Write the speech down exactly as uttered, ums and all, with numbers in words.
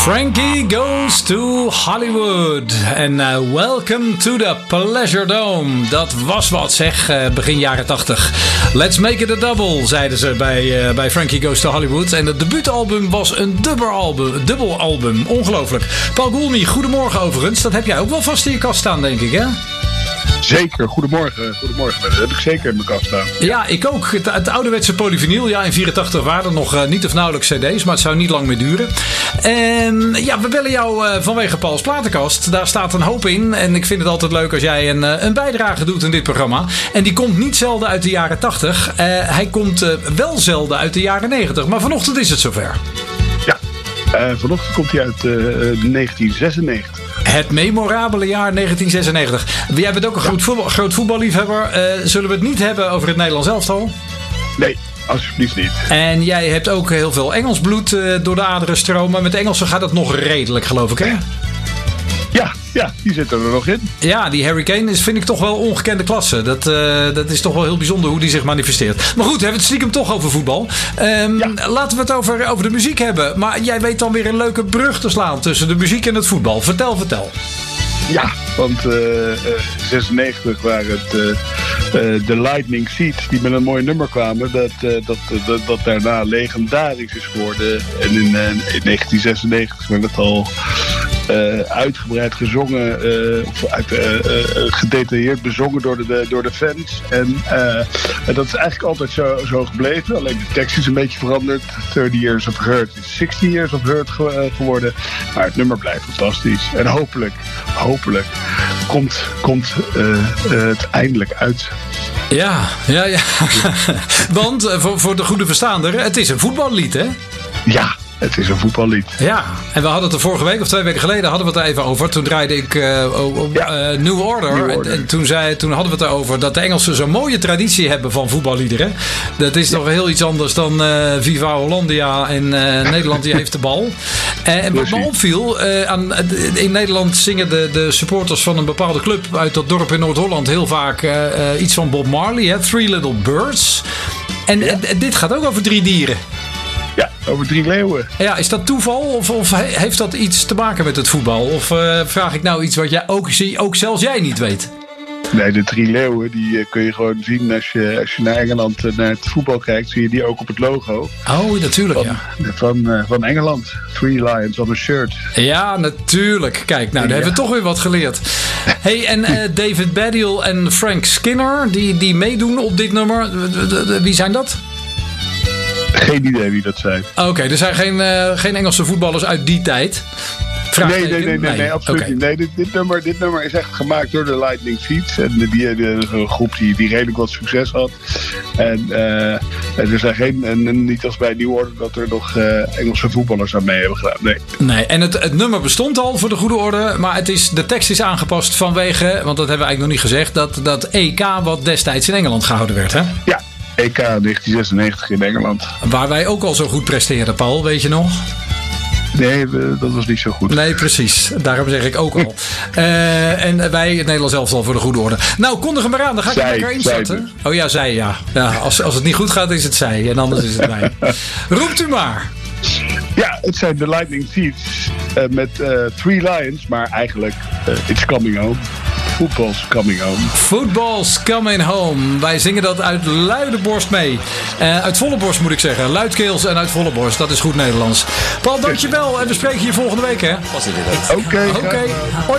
Frankie Goes to Hollywood. En uh, welcome to the Pleasure Dome. Dat was wat zeg, uh, begin jaren tachtig. Let's make it a double, zeiden ze bij, uh, bij Frankie Goes to Hollywood. En het debuutalbum was een dubbelalbum. Dubbelalbum. Ongelooflijk. Paul Goulmy, goedemorgen overigens. Dat heb jij ook wel vast in je kast staan, denk ik, hè? Zeker, goedemorgen. Goedemorgen, dat heb ik zeker in mijn kast staan. Ja, ik ook. Het, het ouderwetse polyvinyl. Ja, in vierentachtig waren er nog uh, niet of nauwelijks cd's, maar het zou niet lang meer duren. En ja, we bellen jou uh, vanwege Pauls platenkast. Daar staat een hoop in. En ik vind het altijd leuk als jij een, uh, een bijdrage doet in dit programma. En die komt niet zelden uit de jaren tachtig. Uh, hij komt uh, wel zelden uit de jaren negentig. Maar vanochtend is het zover. Ja, uh, vanochtend komt hij uit uh, negentien zesennegentig. Het memorabele jaar negentien zesennegentig. Jij bent ook een groot, voetbal, groot voetballiefhebber. Uh, zullen we het niet hebben over het Nederlands elftal? Nee, alsjeblieft niet. En jij hebt ook heel veel Engels bloed uh, door de aderen stromen. Met de Engelsen gaat het nog redelijk, geloof ik, hè? Ja, ja, die zitten er nog in. Ja, die Harry Kane is, vind ik toch wel ongekende klasse. Dat, uh, dat is toch wel heel bijzonder hoe die zich manifesteert. Maar goed, we hebben het stiekem toch over voetbal. Um, ja. Laten we het over, over de muziek hebben. Maar jij weet dan weer een leuke brug te slaan tussen de muziek en het voetbal. Vertel, vertel. Ja, want uh, uh, zesennegentig waren het uh, uh, de Lightning Seeds die met een mooi nummer kwamen. Dat, uh, dat, uh, dat, dat daarna legendarisch is geworden. En in, uh, in negentien zesennegentig werd het al uh, uitgebreid gezongen. Uh, of uit, uh, uh, gedetailleerd bezongen door de, door de fans. En, uh, en dat is eigenlijk altijd zo, zo gebleven. Alleen de tekst is een beetje veranderd. thirty years of hurt is sixty years of hurt ge- geworden. Maar het nummer blijft fantastisch. En hopelijk, hopelijk komt, komt uh, uh, het eindelijk uit. Ja, ja, ja. Want uh, voor, voor de goede verstaander, het is een voetballied, hè? Ja. Het is een voetballied. Ja, en we hadden het er vorige week of twee weken geleden hadden we het er even over. Toen draaide ik uh, uh, ja. uh, New Order. New Order. En, en toen, zei, toen hadden we het erover dat de Engelsen zo'n mooie traditie hebben van voetballiederen. Dat is ja. toch heel iets anders dan uh, Viva Hollandia en uh, Nederland die heeft de bal. Uh, en wat me opviel, uh, aan, in Nederland zingen de, de supporters van een bepaalde club uit dat dorp in Noord-Holland heel vaak uh, uh, iets van Bob Marley. Hè? Three Little Birds. En ja. uh, dit gaat ook over drie dieren. Ja, over drie leeuwen. Ja, is dat toeval of, of heeft dat iets te maken met het voetbal? Of uh, vraag ik nou iets wat jij ook, ook zelfs jij niet weet? Nee, de drie leeuwen die uh, kun je gewoon zien als je, als je naar Engeland uh, naar het voetbal kijkt. Zie je die ook op het logo. Oh, natuurlijk, van, ja. Van, uh, van Engeland. Three lions on a shirt. Ja, natuurlijk. Kijk, nou, daar ja. hebben we toch weer wat geleerd. Hey, en uh, David Baddiel en Frank Skinner, die, die meedoen op dit nummer. Wie zijn dat? Geen idee wie dat zijn. Oké, okay, er zijn geen, uh, geen Engelse voetballers uit die tijd. Nee, nee, nee, nee, nee, nee, absoluut okay. niet. Nee, dit, dit, nummer, dit nummer is echt gemaakt door de Lightning Seeds. En die, die, die, een groep die, die redelijk wat succes had. En, uh, en er zijn geen, en niet als bij New Order, dat er nog uh, Engelse voetballers aan mee hebben gedaan. Nee. Nee, en het, het nummer bestond al voor de goede orde. Maar het is, de tekst is aangepast vanwege, want dat hebben we eigenlijk nog niet gezegd, dat, dat E K wat destijds in Engeland gehouden werd, hè? Ja. E K negentien zesennegentig in Engeland. Waar wij ook al zo goed presteerden, Paul, weet je nog? Nee, dat was niet zo goed. Nee, precies. Daarom zeg ik ook al. uh, en wij, het Nederlands elftal voor de goede orde. Nou, kondig hem maar aan. Dan ga ik zij, er lekker inzetten. Dus. Oh ja, zij, ja. ja als, als het niet goed gaat, is het zij. En anders is het wij. Roept u maar. Ja, het zijn de Lightning Seeds. Uh, met uh, Three Lions. Maar eigenlijk, uh, It's Coming Home. Football's Coming Home. Football's Coming Home. Wij zingen dat uit luide borst mee. Uh, uit volle borst moet ik zeggen. Luidkeels en uit volle borst. Dat is goed Nederlands. Paul, dankjewel. En we spreken je volgende week, hè? Oké. Oké.